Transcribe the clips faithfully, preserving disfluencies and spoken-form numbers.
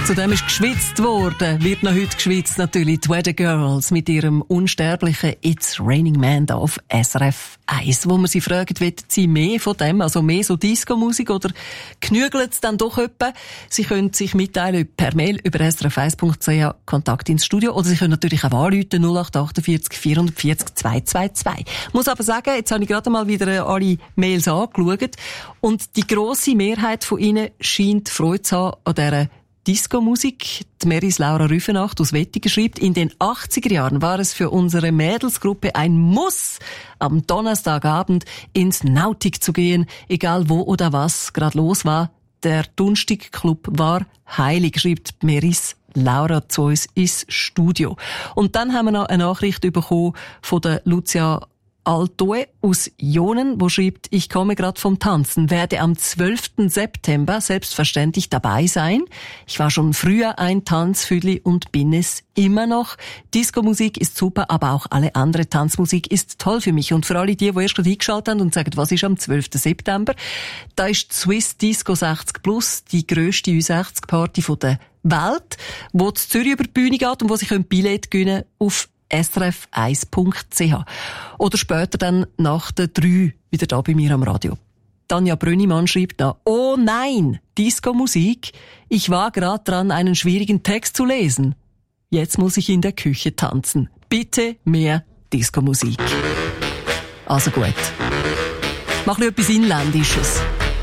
Zudem ist geschwitzt worden, wird noch heute geschwitzt natürlich, die Weather Girls mit ihrem unsterblichen It's Raining Man da auf S R F eins. Wo man sie fragt, wollen sie mehr von dem, also mehr so Disco-Musik oder genügelt es dann doch etwa? Sie können sich mitteilen per Mail über s r f eins punkt c h, Kontakt ins Studio, oder Sie können natürlich auch anrufen, null acht achtundvierzig vierundvierzig zweihundertzweiundzwanzig. Ich muss aber sagen, jetzt habe ich gerade mal wieder alle Mails angeschaut und die grosse Mehrheit von Ihnen scheint Freude zu haben an dieser Disco-Musik. Die Meris Laura Rüfenacht aus Wettigen schreibt, in den achtziger Jahren war es für unsere Mädelsgruppe ein Muss, am Donnerstagabend ins Nautik zu gehen, egal wo oder was gerade los war. Der Dunstig-Club war heilig, schreibt Meris Laura zu uns ins Studio. Und dann haben wir noch eine Nachricht bekommen von der Lucia Altoe aus Jonen, wo schreibt, ich komme gerade vom Tanzen, werde am zwölften September selbstverständlich dabei sein. Ich war schon früher ein Tanzfüdli und bin es immer noch. Disco-Musik ist super, aber auch alle andere Tanzmusik ist toll für mich. Und für alle die, die erst gerade eingeschaltet haben und sagen, was ist am zwölften September? Da ist die Swiss Disco sechzig plus, die grösste Ü sechzig Party der Welt, wo zu Zürich über die Bühne geht und wo Sie Billett gewinnen auf s r f eins punkt c h. Oder später dann nach der drei wieder da bei mir am Radio. Tanja Brönnimann schreibt da, oh nein, Disco-Musik. Ich war gerade dran, einen schwierigen Text zu lesen. Jetzt muss ich in der Küche tanzen. Bitte mehr Disco-Musik. Also gut. Mach mir etwas Inländisches.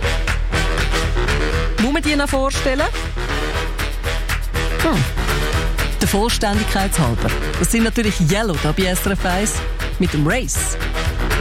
Muss man die noch vorstellen? Hm. Der Vollständigkeit halber. Das sind natürlich Yellow da bei S R F eins mit dem Race.